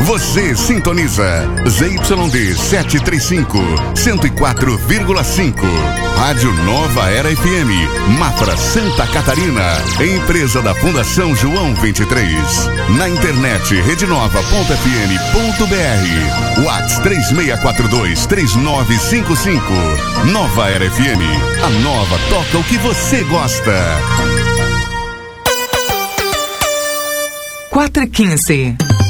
Você sintoniza ZYD 735, 104,5. Rádio Nova Era FM, Mafra, Santa Catarina. Empresa da Fundação João 23. Na internet redenova.fm.br. WhatsApp 3642-3955. Nova Era FM. A nova toca o que você gosta. 4h15.